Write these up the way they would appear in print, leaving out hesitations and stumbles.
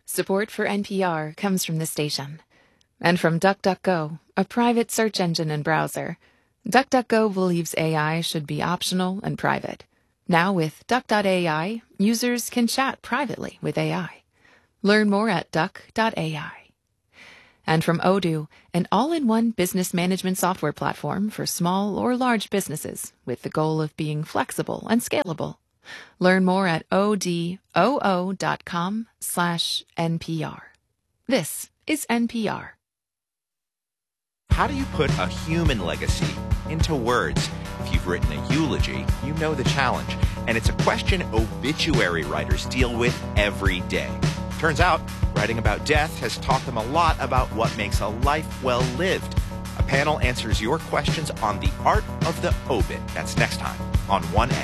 Support for NPR comes from the station. And from DuckDuckGo, a private search engine and browser. DuckDuckGo believes AI should be optional and private. Now with Duck.ai, users can chat privately with AI. Learn more at Duck.ai. And from Odoo, an all-in-one business management software platform for small or large businesses with the goal of being flexible and scalable. Learn more at odoo.com/NPR. This is NPR. How do you put a human legacy into words? If you've written a eulogy, you know the challenge. And it's a question obituary writers deal with every day. Turns out, writing about death has taught them a lot about what makes a life well lived. A panel answers your questions on the art of the obit. That's next time on 1A.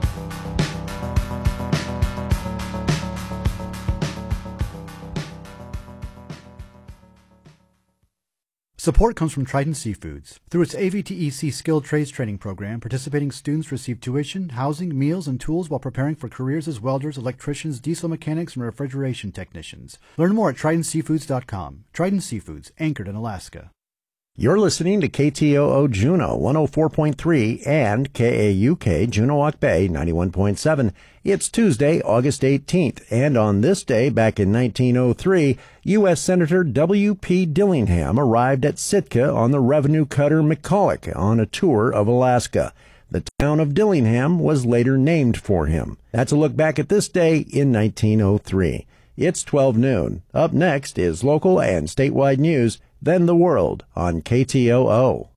Support comes from Trident Seafoods. Through its AVTEC skilled trades training program, participating students receive tuition, housing, meals, and tools while preparing for careers as welders, electricians, diesel mechanics, and refrigeration technicians. Learn more at TridentSeafoods.com. Trident Seafoods, anchored in Alaska. You're listening to KTOO Juneau 104.3 and KAUK Juneau-Ock Bay 91.7. It's Tuesday, August 18th, and on this day back in 1903, U.S. Senator W.P. Dillingham arrived at Sitka on the revenue cutter McCulloch on a tour of Alaska. The town of Dillingham was later named for him. That's a look back at this day in 1903. It's 12 noon. Up next is local and statewide news, then the world on KTOO.